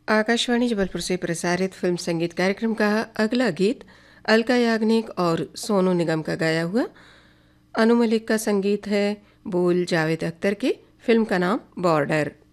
आकाशवाणी जबलपुर से प्रसारित फिल्म संगीत कार्यक्रम का अगला गीत अलका याग्निक और सोनू निगम का गाया हुआ। अनु मलिक का संगीत है, बोल जावेद अख्तर के। फिल्म का नाम बॉर्डर।